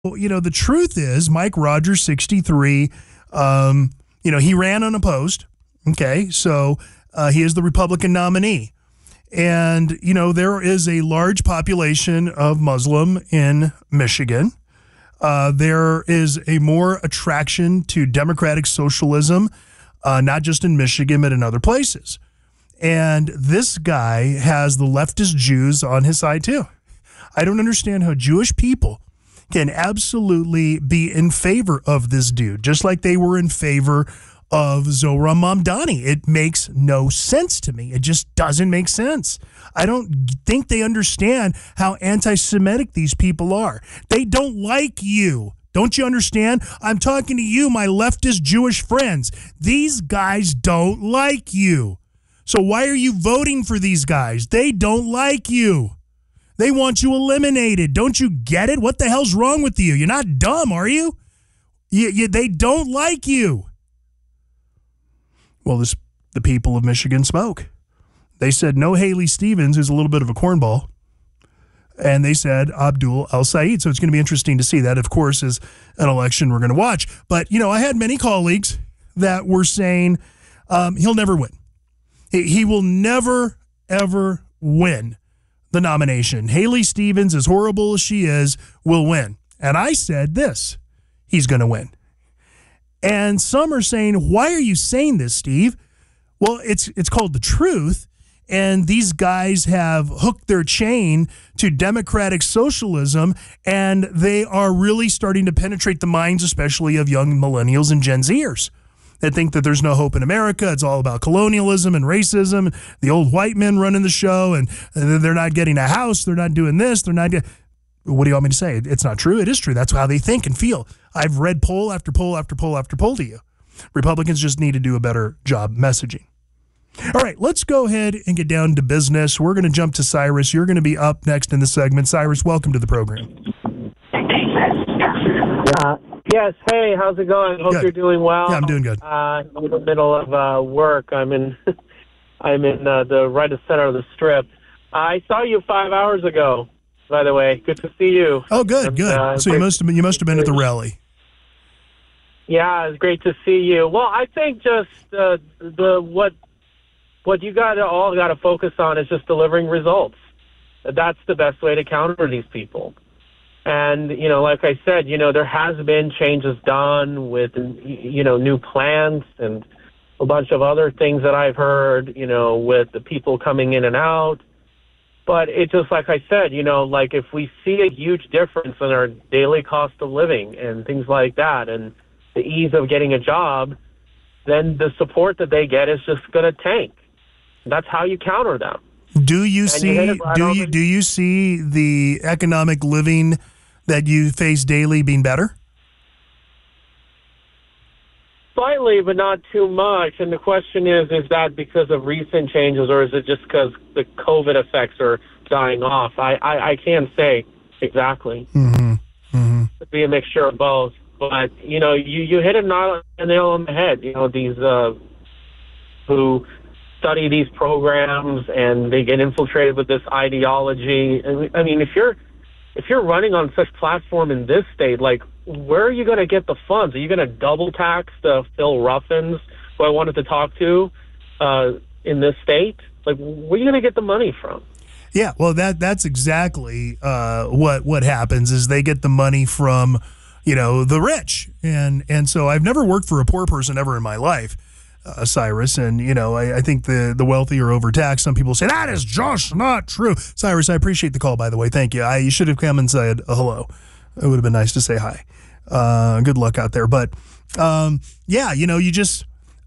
the truth is Mike Rogers, 63, he ran unopposed. Okay, so he is the Republican nominee. And, there is a large population of Muslim in Michigan. There is a more attraction to democratic socialism, not just in Michigan, but in other places. And this guy has the leftist Jews on his side, too. I don't understand how Jewish people can absolutely be in favor of this dude, just like they were in favor of Zohran Mamdani. It makes no sense to me. It just doesn't make sense. I don't think they understand how anti-Semitic these people are. They don't like you. Don't you understand? I'm talking to you, my leftist Jewish friends. These guys don't like you. So why are you voting for these guys? They don't like you. They want you eliminated. Don't you get it? What the hell's wrong with you? You're not dumb, are you? They don't like you. Well, the people of Michigan spoke. They said no Haley Stevens, who's a little bit of a cornball. And they said Abdul El-Sayed. So it's going to be interesting to see. That, of course, is an election we're going to watch. But, I had many colleagues that were saying he'll never win. He will never, ever win the nomination. Haley Stevens, as horrible as she is, will win. And I said this, he's going to win. And some are saying, why are you saying this, Steve? Well, it's called the truth. And these guys have hooked their chain to democratic socialism, and they are really starting to penetrate the minds, especially of young millennials and Gen Zers. That think that there's no hope in America. It's all about colonialism and racism. The old white men running the show, and they're not getting a house. They're not doing this. They're not. What do you want me to say? It's not true. It is true. That's how they think and feel. I've read poll after poll after poll after poll to you. Republicans just need to do a better job messaging. All right, let's go ahead and get down to business. We're going to jump to Cyrus. You're going to be up next in the segment. Cyrus, welcome to the program. Yes. Hey, how's it going? Hope good. You're doing well. Yeah, I'm doing good. I'm in the middle of work. I'm in the right center of the strip. I saw you 5 hours ago, by the way. Good to see you. Oh, good. So you must have been at the rally. Yeah, it's great to see you. Well, I think just what you all got to focus on is just delivering results. That's the best way to counter these people. And, like I said, there has been changes done with, new plants and a bunch of other things that I've heard, with the people coming in and out. But it's just like I said, like if we see a huge difference in our daily cost of living and things like that and the ease of getting a job, then the support that they get is just going to tank. That's how you counter them. Do you see the economic living that you face daily being better? Slightly, but not too much. And the question is that because of recent changes, or is it just because the COVID effects are dying off? I can't say exactly. Mm-hmm. Mm-hmm. It'd be a mixture of both. But, you hit a nail on the head. These who study these programs and they get infiltrated with this ideology. I mean, if you're running on such platform in this state, like, where are you going to get the funds? Are you going to double tax the Phil Ruffins, who I wanted to talk to, in this state? Like, where are you going to get the money from? Yeah, well, that's exactly what happens is they get the money from, the rich. And so I've never worked for a poor person ever in my life, Cyrus. And, I think the wealthy are overtaxed. Some people say, that is just not true. Cyrus, I appreciate the call, by the way. Thank you. You should have come and said hello. It would have been nice to say hi. Good luck out there. But, you just,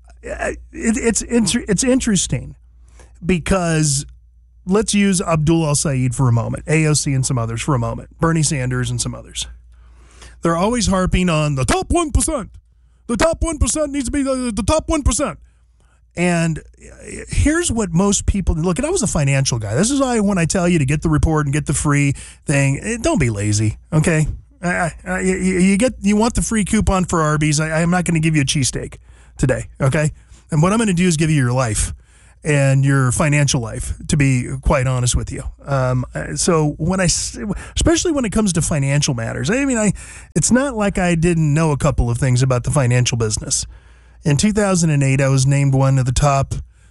it's interesting because let's use Abdul El-Sayed for a moment, AOC and some others for a moment, Bernie Sanders and some others. They're always harping on the top 1%. The top 1% needs to be the top 1%. And here's what most people look. And I was a financial guy. This is why when I tell you to get the report and get the free thing, don't be lazy. Okay, you want the free coupon for Arby's. I'm not going to give you a cheesesteak today. Okay, and what I'm going to do is give you your life. and your financial life, to be quite honest with you. So especially when it comes to financial matters, it's not like I didn't know a couple of things about the financial business. In 2008, I was named one of the top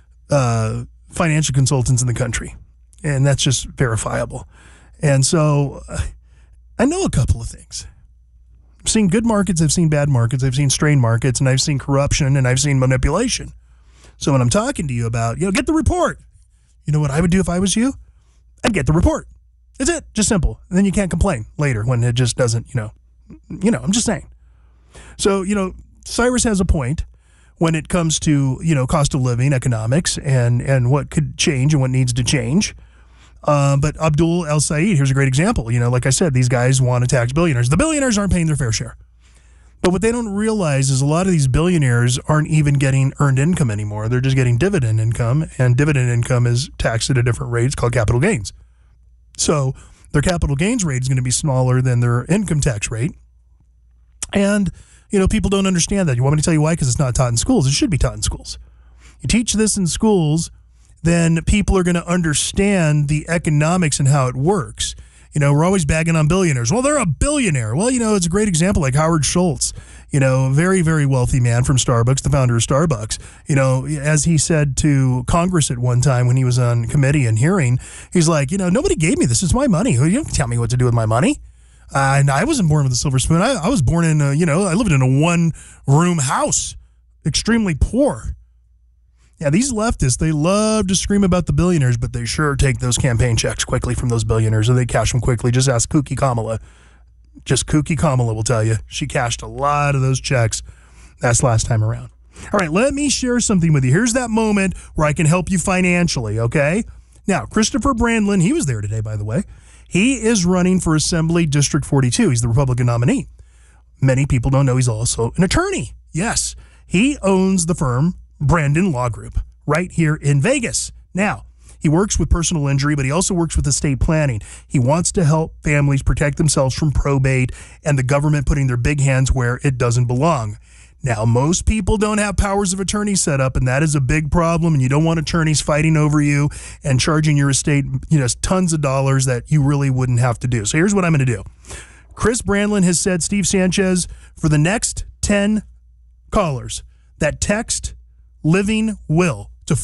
financial consultants in the country, and that's just verifiable. And so I know a couple of things. I've seen good markets, I've seen bad markets, I've seen strained markets, and I've seen corruption, and I've seen manipulation. So when I'm talking to you about, get the report, you know what I would do if I was you? I'd get the report. That's it. Just simple. And then you can't complain later when it just doesn't, I'm just saying. So, Cyrus has a point when it comes to, cost of living, economics, and what could change and what needs to change. But Abdul El-Sayed, here's a great example. Like I said, these guys want to tax billionaires. The billionaires aren't paying their fair share. But what they don't realize is a lot of these billionaires aren't even getting earned income anymore. They're just getting dividend income, and dividend income is taxed at a different rate. It's called capital gains. So their capital gains rate is going to be smaller than their income tax rate. And, people don't understand that. You want me to tell you why? Because it's not taught in schools. It should be taught in schools. You teach this in schools, then people are going to understand the economics and how it works. We're always bagging on billionaires. Well, they're a billionaire. Well, it's a great example, like Howard Schultz, a very, very wealthy man from Starbucks, the founder of Starbucks. As he said to Congress at one time when he was on committee and hearing, he's like, nobody gave me this. It's my money. You don't tell me what to do with my money. And I wasn't born with a silver spoon. I was born in, I lived in a one-room house, extremely poor. Yeah, these leftists, they love to scream about the billionaires, but they sure take those campaign checks quickly from those billionaires, or they cash them quickly. Just ask Kooky Kamala. Just Kooky Kamala will tell you. She cashed a lot of those checks. That's last time around. All right, let me share something with you. Here's that moment where I can help you financially, okay? Now, Christopher Brandlin, he was there today, by the way. He is running for Assembly District 42. He's the Republican nominee. Many people don't know he's also an attorney. Yes, he owns the firm Brandon Law Group right here in Vegas. Now, he works with personal injury, but he also works with estate planning. He wants to help families protect themselves from probate and the government putting their big hands where it doesn't belong. Now, most people don't have powers of attorney set up, and that is a big problem, and you don't want attorneys fighting over you and charging your estate, tons of dollars that you really wouldn't have to do. So here's what I'm going to do. Chris Brandlin has said, Steve Sanchez, for the next 10 callers that text Living Will to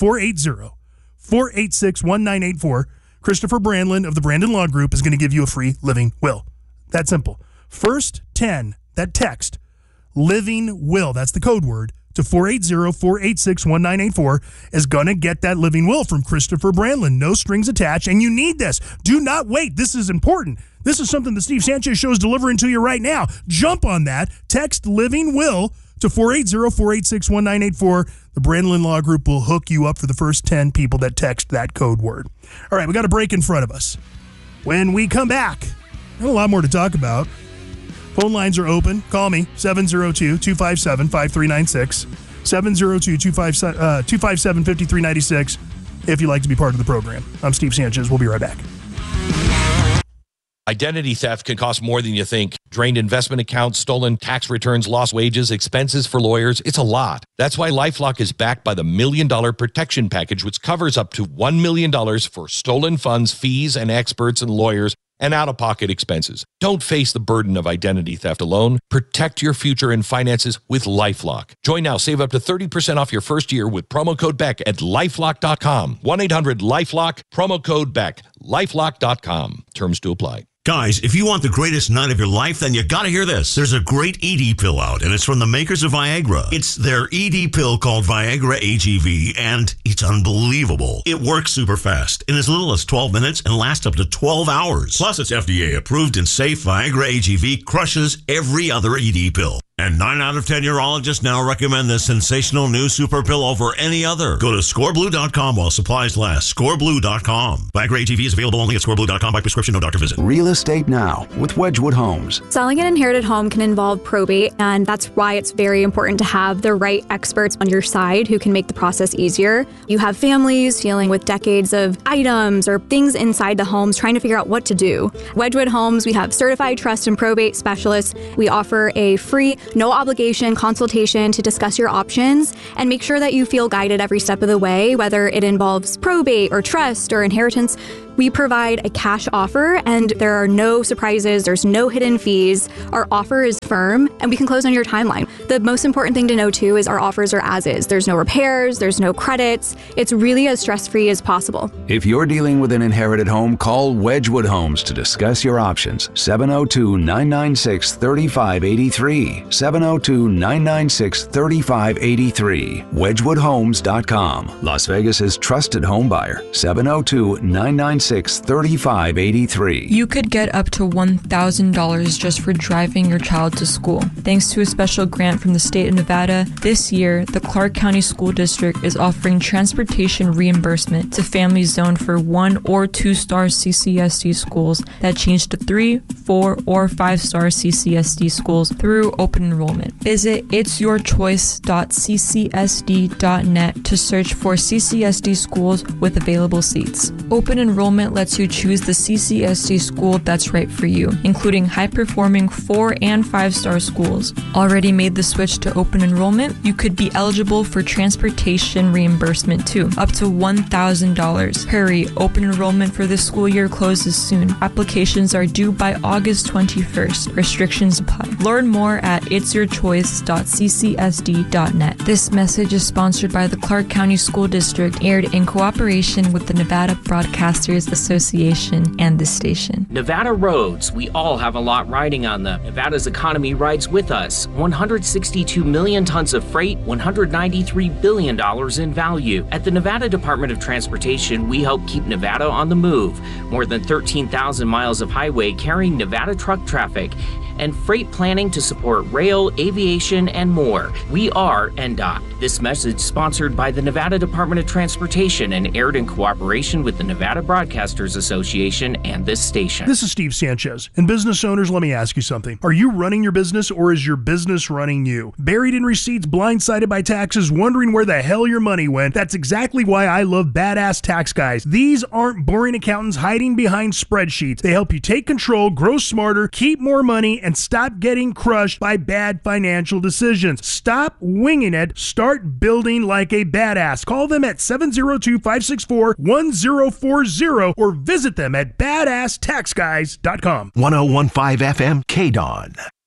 480-486-1984, Christopher Brandlin of the Brandon Law Group is going to give you a free living will. That simple. First 10 that text Living Will, that's the code word, to 480-486-1984 is going to get that living will from Christopher Brandlin. No strings attached, and you need this. Do not wait. This is important. This is something the Steve Sanchez Show is delivering to you right now. Jump on that. Text Living Will to 480-486-1984. The Brandlin Law Group will hook you up for the first 10 people that text that code word. All right, we got a break in front of us. When we come back, we have a lot more to talk about. Phone lines are open. Call me, 702-257-5396, 702-257-5396, if you'd like to be part of the program. I'm Steve Sanchez. We'll be right back. Identity theft can cost more than you think. Drained investment accounts, stolen tax returns, lost wages, expenses for lawyers. It's a lot. That's why LifeLock is backed by the $1 Million Protection Package, which covers up to $1 million for stolen funds, fees, and experts and lawyers, and out-of-pocket expenses. Don't face the burden of identity theft alone. Protect your future and finances with LifeLock. Join now. Save up to 30% off your first year with promo code BECK at LifeLock.com. 1-800-LifeLock, promo code BECK. LifeLock.com. Terms to apply. Guys, if you want the greatest night of your life, then you gotta hear this. There's a great ED pill out, and it's from the makers of Viagra. It's their ED pill called Viagra AGV, and it's unbelievable. It works super fast, in as little as 12 minutes, and lasts up to 12 hours. Plus, it's FDA approved and safe. Viagra AGV crushes every other ED pill. And 9 out of 10 urologists now recommend this sensational new super pill over any other. Go to scoreblue.com while supplies last. Scoreblue.com. Viagra AGV is available only at scoreblue.com by prescription, no doctor visit. Real Estate Now with Wedgwood Homes. Selling an inherited home can involve probate, and that's why it's very important to have the right experts on your side who can make the process easier. You have families dealing with decades of items or things inside the homes trying to figure out what to do. Wedgwood Homes, we have certified trust and probate specialists. We offer a free no obligation consultation to discuss your options and make sure that you feel guided every step of the way, whether it involves probate or trust or inheritance. We provide a cash offer and there are no surprises, there's no hidden fees. Our offer is firm and we can close on your timeline. The most important thing to know too is our offers are as is. There's no repairs, there's no credits. It's really as stress-free as possible. If you're dealing with an inherited home, call Wedgwood Homes to discuss your options. 702-996-3583. 702-996-3583. WedgwoodHomes.com. Las Vegas's trusted home buyer. 702-996-3583. You could get up to $1,000 just for driving your child to school. Thanks to a special grant from the state of Nevada, this year, the Clark County School District is offering transportation reimbursement to families zoned for 1- or 2-star CCSD schools that change to 3-, 4-, or 5-star CCSD schools through open enrollment. Visit itsyourchoice.ccsd.net to search for CCSD schools with available seats. Open enrollment lets you choose the CCSD school that's right for you, including high-performing 4- and 5-star schools. Already made the switch to open enrollment? You could be eligible for transportation reimbursement too, up to $1,000. Hurry, open enrollment for this school year closes soon. Applications are due by August 21st. Restrictions apply. Learn more at itsyourchoice.ccsd.net. This message is sponsored by the Clark County School District, aired in cooperation with the Nevada Broadcasters Association and this station. Nevada roads, we all have a lot riding on them. Nevada's economy rides with us. 162 million tons of freight, $193 billion in value. At the Nevada Department of Transportation, we help keep Nevada on the move. More than 13,000 miles of highway carrying Nevada truck traffic and freight planning to support rail, aviation, and more. We are NDOT. This message sponsored by the Nevada Department of Transportation and aired in cooperation with the Nevada Broadcasters Association and this station. This is Steve Sanchez. And business owners, let me ask you something. Are you running your business or is your business running you? Buried in receipts, blindsided by taxes, wondering where the hell your money went? That's exactly why I love Badass Tax Guys. These aren't boring accountants hiding behind spreadsheets. They help you take control, grow smarter, keep more money, and stop getting crushed by bad financial decisions. Stop winging it. Start building like a badass. Call them at 702-564-1040 or visit them at badasstaxguys.com. 101.5 FM KDON.